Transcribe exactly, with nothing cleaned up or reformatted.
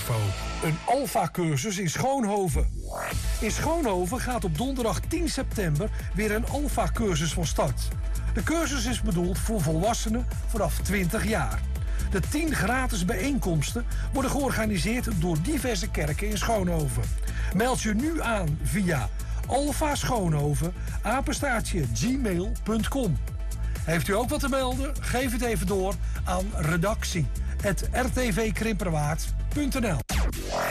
Expo. Een Alpha-cursus in Schoonhoven. In Schoonhoven gaat op donderdag tien september weer een Alpha-cursus van start. De cursus is bedoeld voor volwassenen vanaf twintig jaar. De tien gratis bijeenkomsten worden georganiseerd door diverse kerken in Schoonhoven. Meld je nu aan via alpha schoonhoven apenstaartje gmail punt com. Heeft u ook wat te melden? Geef het even door aan redactie at r t v krimperwaard punt n l.